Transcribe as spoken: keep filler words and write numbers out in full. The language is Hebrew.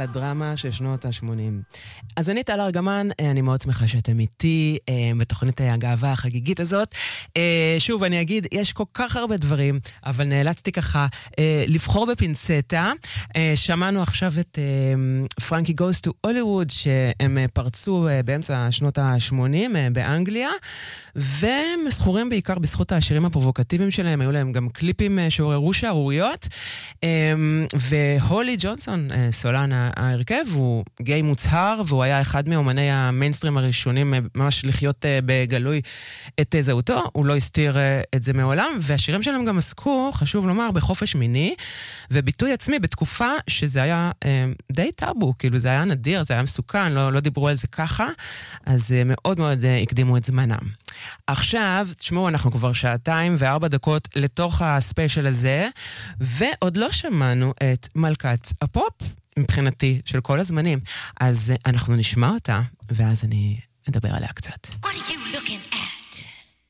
הדרמה של שנות ה-שמונים. אז אני טל ארגמן, אני מאוד שמחה שאתם איתי בתוכנית הגאווה החגיגית הזאת. שוב, אני אגיד, יש כל כך הרבה דברים, אבל נאלצתי ככה לבחור בפינצטה. שמענו עכשיו את פרנקי גוס טו הוליווד, שהם פרצו באמצע שנות ה-שמונים באנגליה, והם זכורים בעיקר בזכות השירים הפרובוקטיביים שלהם, היו להם גם קליפים שעוררו שערוריות, והולי ג'ונסון, סולן ההרכב, הוא גיי מוצהר, והוא היה אחד מאומני המיינסטרים הראשונים ממש לחיות בגלוי את זהותו, הוא לא הסתיר את זה מעולם, והשירים שלהם גם עסקו, חשוב לומר, בחופש מיני, וביטוי עצמי בתקופה שזה היה די טאבו, כאילו זה היה נדיר, זה היה מסוכן, לא, לא דיברו על זה ככה, אז מאוד מאוד הקדימו את זמנם. עכשיו, תשמעו, אנחנו כבר שעתיים וארבע דקות לתוך הספיישל הזה, ועוד לא שמענו את מלכת הפופ, מבחינתי, של כל הזמנים. אז אנחנו נשמע אותה, ואז אני אדבר עליה קצת. What are you looking at?